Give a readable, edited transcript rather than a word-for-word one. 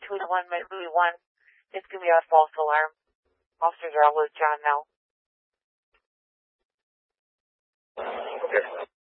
Louis 1, Louis 1. It's going to be a false alarm. Officers are all with John now. Okay.